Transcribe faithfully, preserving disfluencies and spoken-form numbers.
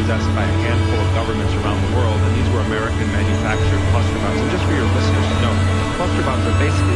possessed by a handful of governments around the world, and these were American-manufactured cluster bombs. And just for your listeners to know, cluster bombs are basically